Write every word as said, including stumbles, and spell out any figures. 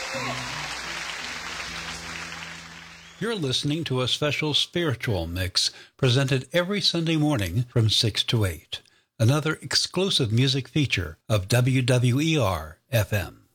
You're listening to a special spiritual mix presented every Sunday morning from six to eight. Another exclusive music feature of W W E R F M.